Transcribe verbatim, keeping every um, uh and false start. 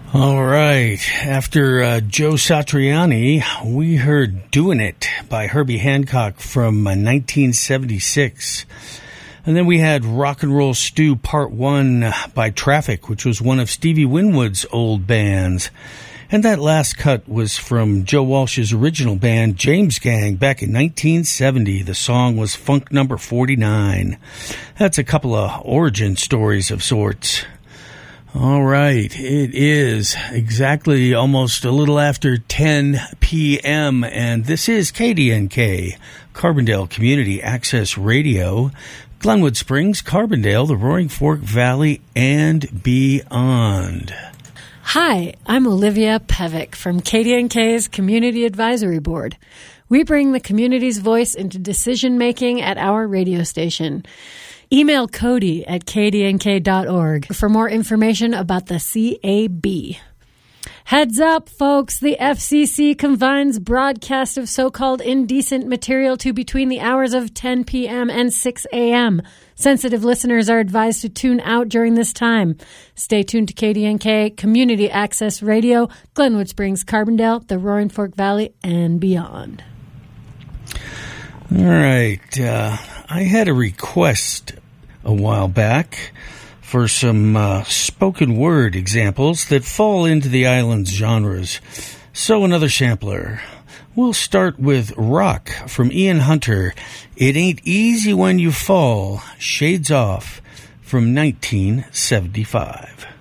All right. After uh, Joe Satriani, we heard Doin' It by Herbie Hancock from uh, nineteen seventy-six. And then we had Rock and Roll Stew Part one by Traffic, which was one of Stevie Winwood's old bands. And that last cut was from Joe Walsh's original band, James Gang, back in nineteen seventy. The song was Funk Number forty-nine. That's a couple of origin stories of sorts. All right, it is exactly almost a little after ten p.m., and this is K D N K, Carbondale Community Access Radio, Glenwood Springs, Carbondale, the Roaring Fork Valley, and beyond. Hi, I'm Olivia Pevick from K D N K's Community Advisory Board. We bring the community's voice into decision-making at our radio station. Email Cody at k d n k dot org for more information about the C A B. Heads up, folks. The F C C confines broadcast of so-called indecent material to between the hours of ten p.m. and six a.m. Sensitive listeners are advised to tune out during this time. Stay tuned to K D N K, Community Access Radio, Glenwood Springs, Carbondale, the Roaring Fork Valley, and beyond. All right. Uh, I had a request a while back for some uh, spoken word examples that fall into the island's genres. So another sampler. We'll start with Rock from Ian Hunter. It Ain't Easy When You Fall, Shades Off from nineteen seventy-five.